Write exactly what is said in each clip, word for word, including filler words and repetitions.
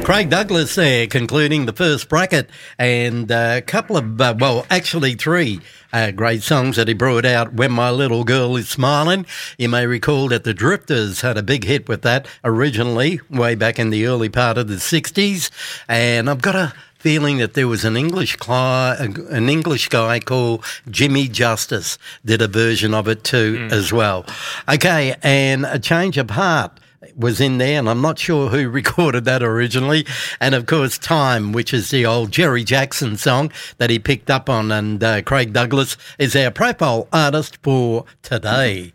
Craig Douglas there, concluding the first bracket, and a couple of, uh, well, actually three uh, great songs that he brought out. When My Little Girl Is Smiling. You may recall that the Drifters had a big hit with that originally, way back in the early part of the sixties, and I've got a feeling that there was an English cli- an English guy called Jimmy Justice did a version of it too mm. as well. Okay, and A Change of Heart was in there, and I'm not sure who recorded that originally. And, of course, Time, which is the old Jerry Jackson song that he picked up on, and uh, Craig Douglas is our profile artist for today.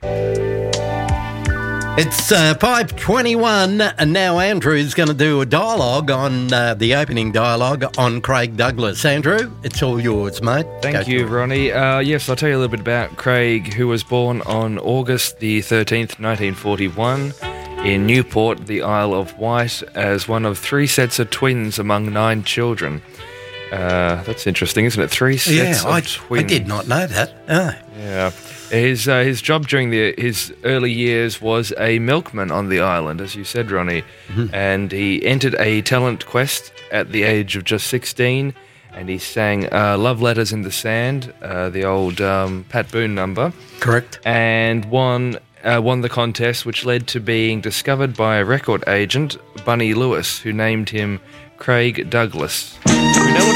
It's uh, five twenty-one, and now Andrew's going to do a dialogue on uh, the opening dialogue on Craig Douglas. Andrew, it's all yours, mate. Thank Go you, Ronnie. Uh, yes, I'll tell you a little bit about Craig, who was born on August the thirteenth, nineteen forty-one, in Newport, the Isle of Wight, as one of three sets of twins among nine children. Uh, that's interesting, isn't it? Three sets yeah, of I, twins. I did not know that. Oh. Yeah. His uh, his job during the his early years was a milkman on the island, as you said, Ronnie, mm-hmm. and he entered a talent quest at the age of just sixteen, and he sang uh, Love Letters in the Sand, uh, the old um, Pat Boone number. Correct. And won uh, won the contest, which led to being discovered by a record agent, Bunny Lewis, who named him Craig Douglas. Do we know what